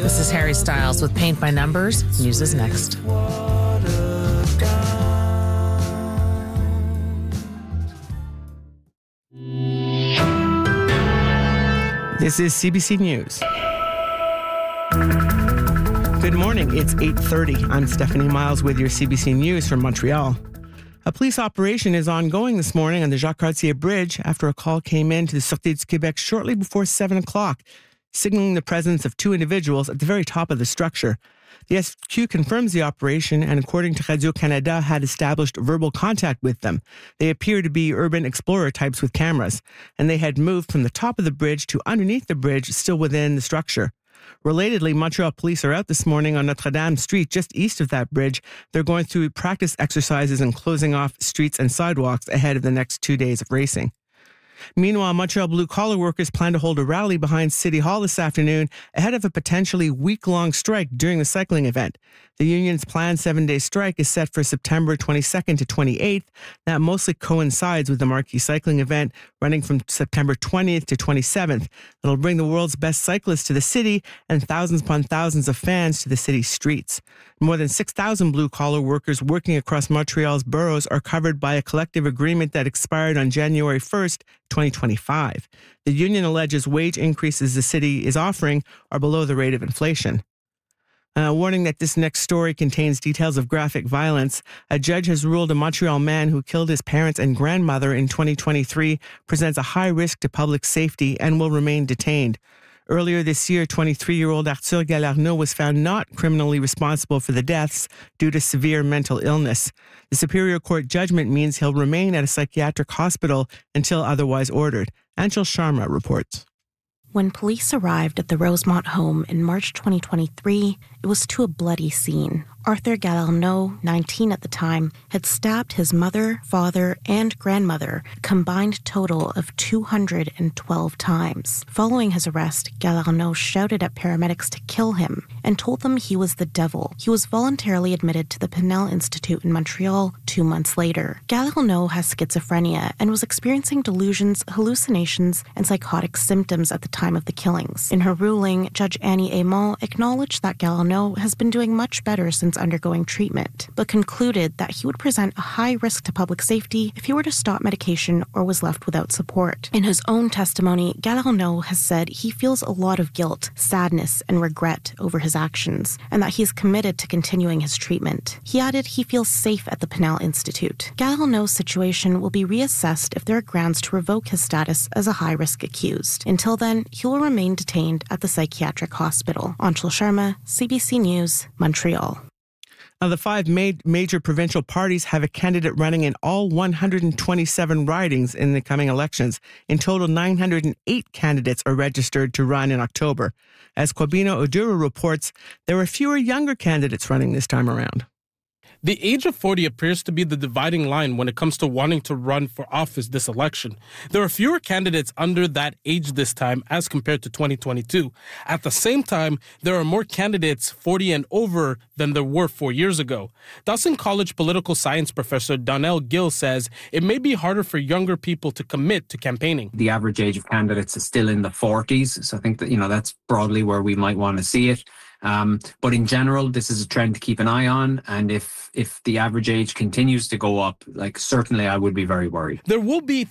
This is Harry Styles with Paint by Numbers. News is next. This is CBC News. Good morning. It's 8:30. I'm Stephanie Miles with your CBC News from Montreal. A police operation is ongoing this morning on the Jacques-Cartier Bridge after a call came in to the Sûreté du Québec shortly before 7 o'clock, signaling the presence of two individuals at the very top of the structure. The SQ confirms the operation and, according to Radio-Canada, had established verbal contact with them. They appear to be urban explorer types with cameras, and they had moved from the top of the bridge to underneath the bridge, still within the structure. Relatedly, Montreal police are out this morning on Notre-Dame Street, just east of that bridge. They're going through practice exercises and closing off streets and sidewalks ahead of the next 2 days of racing. Meanwhile, Montreal blue-collar workers plan to hold a rally behind City Hall this afternoon ahead of a potentially week-long strike during the cycling event. The union's planned 7-day strike is set for September 22nd to 28th. That mostly coincides with the marquee cycling event running from September 20th to 27th. It'll bring the world's best cyclists to the city and thousands upon thousands of fans to the city's streets. More than 6,000 blue-collar workers working across Montreal's boroughs are covered by a collective agreement that expired on January 1st, 2025. The union alleges wage increases the city is offering are below the rate of inflation. Warning that this next story contains details of graphic violence. A judge has ruled a Montreal man who killed his parents and grandmother in 2023 presents a high risk to public safety and will remain detained. Earlier this year, 23-year-old Arthur Galarneau was found not criminally responsible for the deaths due to severe mental illness. The Superior Court judgment means he'll remain at a psychiatric hospital until otherwise ordered. Anshul Sharma reports. When police arrived at the Rosemont home in March 2023, it was to a bloody scene. Arthur Galarneau, 19 at the time, had stabbed his mother, father, and grandmother a combined total of 212 times. Following his arrest, Galarneau shouted at paramedics to kill him and told them he was the devil. He was voluntarily admitted to the Pinel Institute in Montreal 2 months later. Galarneau has schizophrenia and was experiencing delusions, hallucinations, and psychotic symptoms at the time of the killings. In her ruling, Judge Annie Aymon acknowledged that Galarneau has been doing much better since undergoing treatment, but concluded that he would present a high risk to public safety if he were to stop medication or was left without support. In his own testimony, Galarneau has said he feels a lot of guilt, sadness, and regret over his actions, and that he is committed to continuing his treatment. He added he feels safe at the Pinel Institute. Galarneau's situation will be reassessed if there are grounds to revoke his status as a high-risk accused. Until then, he will remain detained at the psychiatric hospital. Anshul Sharma, CBC News, Montreal. Now, the five major provincial parties have a candidate running in all 127 ridings in the coming elections. In total, 908 candidates are registered to run in October. As Kwabena Oduro reports, there are fewer younger candidates running this time around. The age of 40 appears to be the dividing line when it comes to wanting to run for office this election. There are fewer candidates under that age this time as compared to 2022. At the same time, there are more candidates 40 and over than there were 4 years ago. Dawson College political science professor Donnell Gill says it may be harder for younger people to commit to campaigning. The average age of candidates is still in the 40s, so I think that, that's broadly where we might want to see it. But in general, this is a trend to keep an eye on, and if the average age continues to go up, certainly I would be very worried. There will be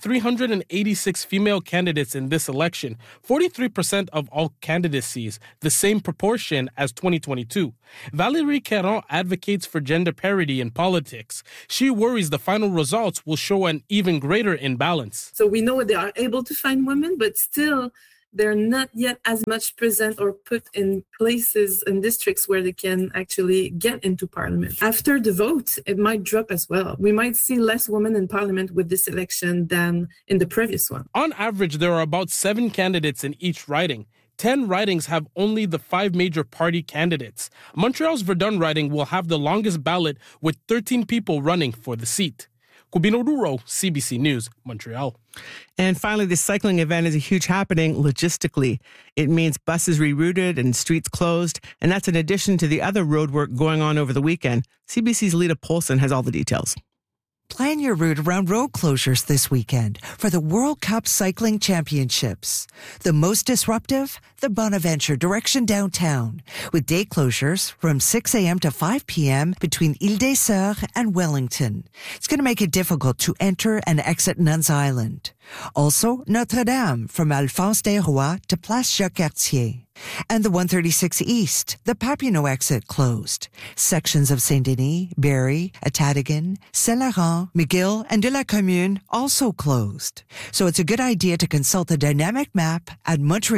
386 female candidates in this election, 43% of all candidacies, the same proportion as 2022. Valérie Caron advocates for gender parity in politics. She worries the final results will show an even greater imbalance. So we know they are able to find women, but still they're not yet as much present or put in places and districts where they can actually get into parliament. After the vote, it might drop as well. We might see less women in parliament with this election than in the previous one. On average, there are about 7 candidates in each riding. 10 ridings have only the 5 major party candidates. Montreal's Verdun riding will have the longest ballot with 13 people running for the seat. Kwabena Oduro, CBC News, Montreal. And finally, this cycling event is a huge happening logistically. It means buses rerouted and streets closed, and that's in addition to the other road work going on over the weekend. CBC's Lita Polson has all the details. Plan your route around road closures this weekend for the World Cup Cycling Championships. The most disruptive, the Bonaventure direction downtown, with day closures from 6 a.m. to 5 p.m. between Ile des Sœurs and Wellington. It's going to make it difficult to enter and exit Nuns Island. Also, Notre-Dame from Alphonse des Rois to Place Jacques-Cartier. And the 136 East, the Papineau exit closed. Sections of Saint-Denis, Barrie, Atatigan, Saint-Laurent, McGill, and de la Commune also closed. So it's a good idea to consult the dynamic map at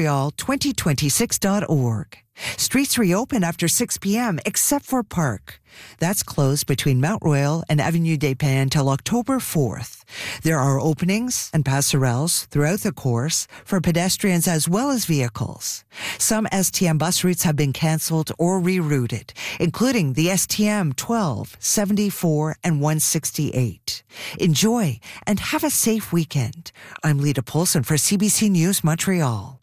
Montreal2026.org. Streets reopen after 6 p.m. except for Park. That's closed between Mount Royal and Avenue des Pins until October 4th. There are openings and passerelles throughout the course for pedestrians as well as vehicles. Some STM bus routes have been canceled or rerouted, including the STM 12, 74, and 168. Enjoy and have a safe weekend. I'm Lita Polson for CBC News Montreal.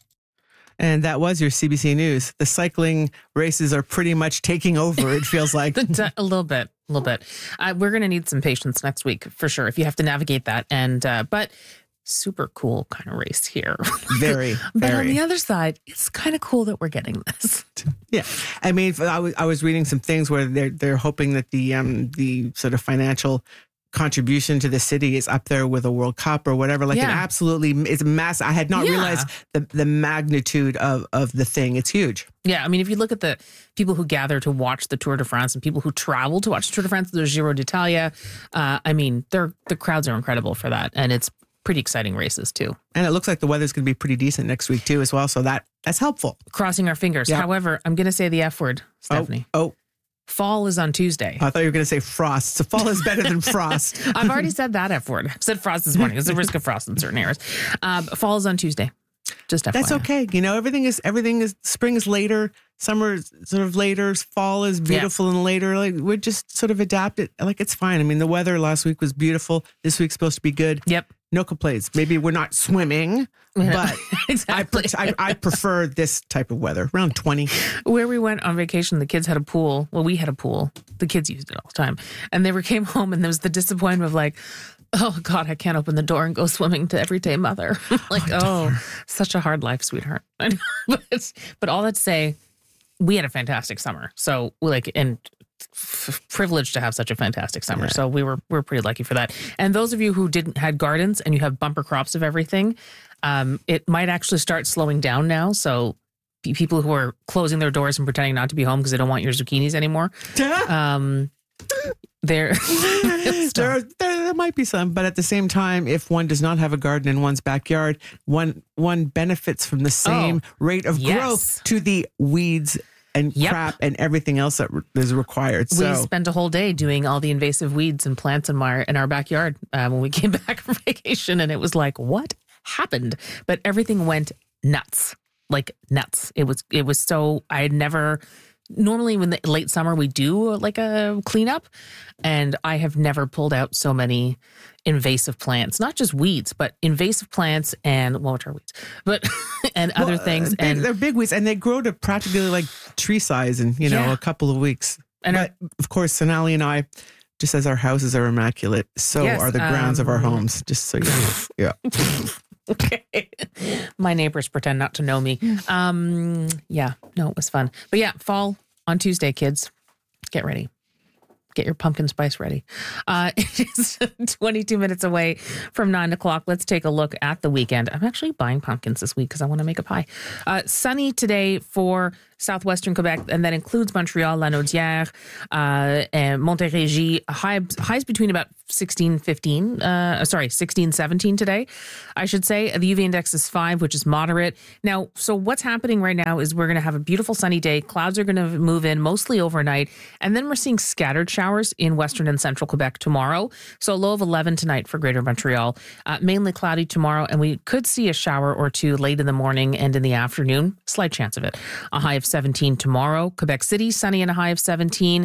And that was your CBC News. The cycling races are pretty much taking over, it feels like. A little bit. We're going to need some patience next week, for sure, if you have to navigate that. And but super cool kind of race here. Very, But very. on the other side, it's kind of cool that we're getting this. Yeah. I mean, I was reading some things where they're hoping that the sort of financial contribution to the city is up there with a World Cup or whatever. Like, it absolutely is massive. I had not realized the magnitude of the thing. It's huge. Yeah, I mean, if you look at the people who gather to watch the Tour de France and people who travel to watch the Tour de France, there's Giro d'Italia. I mean, the crowds are incredible for that. And it's pretty exciting races, too. And it looks like the weather's going to be pretty decent next week, too, as well. So that's helpful. Crossing our fingers. Yeah. However, I'm going to say the F word, Stephanie. Oh. Fall is on Tuesday. I thought you were going to say frost. So fall is better than frost. I've already said that F word. I've said frost this morning. There's a risk of frost in certain areas. Fall is on Tuesday. Just FYI. That's okay. You know, everything is spring is later, summer is sort of later, fall is beautiful and later. Like, we're just sort of adapted. Like, it's fine. I mean, the weather last week was beautiful. This week's supposed to be good. Yep. No complaints. Maybe we're not swimming, but exactly. I prefer this type of weather, around 20. Where we went on vacation, the kids had a pool. Well, we had a pool. The kids used it all the time. And they came home and there was the disappointment of like, oh, God, I can't open the door and go swimming to everyday mother. Like, such a hard life, sweetheart. But all that to say, we had a fantastic summer. So, privileged to have such a fantastic summer. Yeah. So we're pretty lucky for that. And those of you who had gardens and you have bumper crops of everything, it might actually start slowing down now. So people who are closing their doors and pretending not to be home because they don't want your zucchinis anymore, there might be some, but at the same time, if one does not have a garden in one's backyard, one benefits from the same rate of growth to the weeds and crap and everything else that is required. So we spent a whole day doing all the invasive weeds and plants in our backyard when we came back from vacation, and it was like, what happened? But everything went nuts, like nuts. It was so, I had never. Normally, when the late summer, we do like a cleanup, and I have never pulled out so many invasive plants, not just weeds, but invasive plants and, which are weeds, but, and other things. They're big weeds, and they grow to practically like tree size in, a couple of weeks. But of course, Sonali and I, just as our houses are immaculate, so are the grounds of our homes, just so you know. Yeah. Okay. My neighbors pretend not to know me. It was fun. But yeah, fall on Tuesday, kids. Get ready. Get your pumpkin spice ready. It is 22 minutes away from 9 o'clock. Let's take a look at the weekend. I'm actually buying pumpkins this week because I want to make a pie. Sunny today for southwestern Quebec, and that includes Montreal, Lanaudière, and Montérégie. Highs between about 16, 17 today, I should say. The UV index is 5, which is moderate. Now, so what's happening right now is we're going to have a beautiful sunny day. Clouds are going to move in mostly overnight, and then we're seeing scattered showers in western and central Quebec tomorrow. So a low of 11 tonight for Greater Montreal. Mainly cloudy tomorrow, and we could see a shower or two late in the morning and in the afternoon. Slight chance of it. A high of 17 tomorrow. Quebec City, sunny and a high of 17.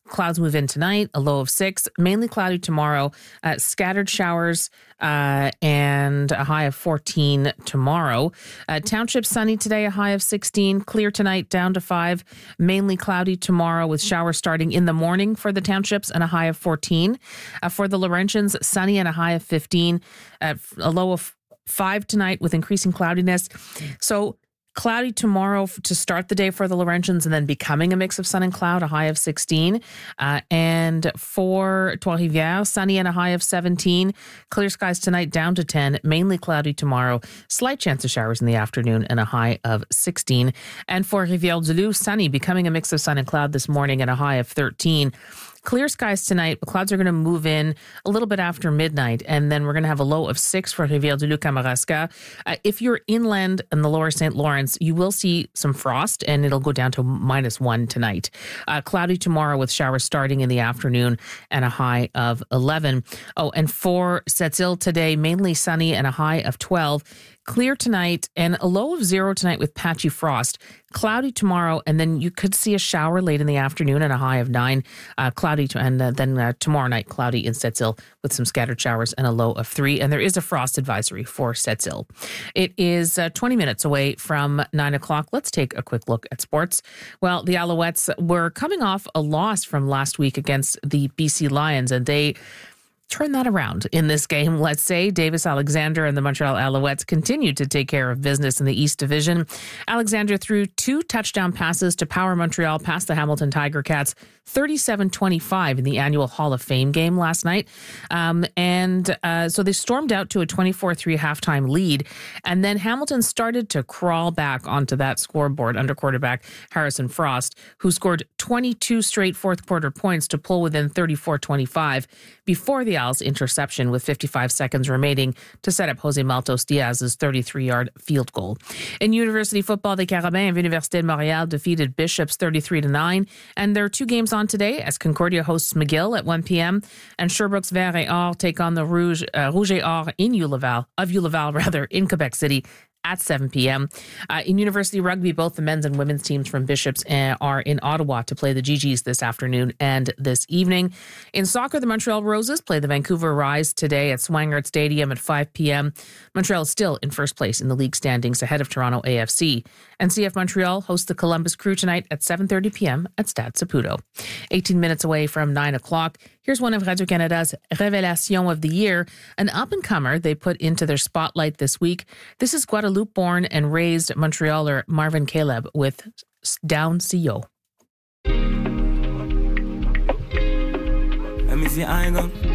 Clouds move in tonight, a low of 6. Mainly cloudy tomorrow, scattered showers and a high of 14 tomorrow. Township sunny today, a high of 16. Clear tonight, down to 5. Mainly cloudy tomorrow with showers starting in the morning for the townships and a high of 14. For the Laurentians, sunny and a high of 15. A low of 5 tonight with increasing cloudiness. So cloudy tomorrow to start the day for the Laurentians and then becoming a mix of sun and cloud, a high of 16. And for Trois-Rivières, sunny and a high of 17. Clear skies tonight, down to 10. Mainly cloudy tomorrow. Slight chance of showers in the afternoon and a high of 16. And for Rivière-du-Loup, sunny, becoming a mix of sun and cloud this morning and a high of 13. Clear skies tonight, but clouds are going to move in a little bit after midnight, and then we're going to have a low of 6 for Rivière-du-Loup-Kamouraska. If you're inland in the lower St. Lawrence, you will see some frost, and it'll go down to -1 tonight. Cloudy tomorrow with showers starting in the afternoon and a high of 11. Oh, and for Sept-Îles today, mainly sunny and a high of 12. Clear tonight and a low of 0 tonight with patchy frost. Cloudy tomorrow, and then you could see a shower late in the afternoon and a high of 9. Cloudy, then tomorrow night, cloudy in Sept-Îles with some scattered showers and a low of 3. And there is a frost advisory for Sept-Îles. It is 20 minutes away from 9 o'clock. Let's take a quick look at sports. Well, the Alouettes were coming off a loss from last week against the BC Lions, and they turn that around in this game, let's say. Davis Alexander and the Montreal Alouettes continued to take care of business in the East Division. Alexander threw 2 touchdown passes to power Montreal past the Hamilton Tiger Cats 37-25 in the annual Hall of Fame game last night. So they stormed out to a 24-3 halftime lead. And then Hamilton started to crawl back onto that scoreboard under quarterback Harrison Frost, who scored 22 straight fourth quarter points to pull within 34-25 before the Owls' interception with 55 seconds remaining to set up Jose Maltos Diaz's 33-yard field goal. In university football, the Carabins of Université de Montréal defeated Bishops 33-9. And there are 2 games on today as Concordia hosts McGill at 1 p.m. and Sherbrooke's Vert et Or take on the Rouge et Or in Laval in Quebec City at 7 p.m. In university rugby, both the men's and women's teams from Bishops are in Ottawa to play the GGs this afternoon and this evening. In soccer, the Montreal Roses play the Vancouver Rise today at Swangard Stadium at 5 p.m. Montreal is still in first place in the league standings ahead of Toronto AFC. And CF Montreal hosts the Columbus Crew tonight at 7:30 p.m. at Stade Saputo. 18 minutes away from 9 o'clock. Here's one of Radio-Canada's Révélation of the Year, an up-and-comer they put into their spotlight this week. This is Guadeloupe-born and raised Montrealer Marvin Caleb with Down C.O. Let me see, I ain't gonna